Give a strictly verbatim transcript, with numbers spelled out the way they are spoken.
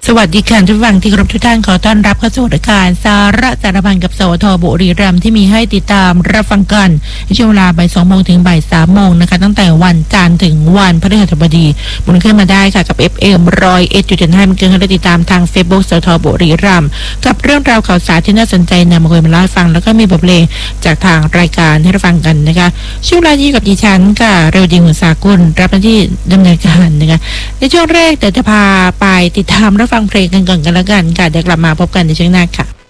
สวัสดีค่ะทุกฟังที่ครบทุกท่านขอต้อนรับเข้าสู่รายการสาระสารพันกับสวทบุรีรัมย์ที่มีให้ติดตามรับฟังกันในช่วงเวลาบ่ายสองโมงถึงบ่ายสามโมงนะคะตั้งแต่วันจันทร์ถึงวันพฤหัสบดีบุญขึ้นมาได้ค่ะกับ เอฟ เอ็ม ร้อยเอ็ดจุดเจ็ดห้ามันเกินให้ติดตามทาง Facebook สวทบุรีรัมย์กับเรื่องราวข่าวสารที่น่าสนใจนำมาคุยมาเล่าให้ฟังแล้วก็มีบทเพลงจากทางรายการให้รับฟังกันนะคะช่วงเวลานี้กับดิฉันค่ะเรวดีหัวสากุลรับหน้าที่ดำเนินการนะคะในช่วงแรกเดี๋ยวจะพาไปติดตามรับฟังเพลงกันก่อนกันแล้วกันค่ะเดี๋ยวกลับมาพบกันในช่วงหน้าค่ะ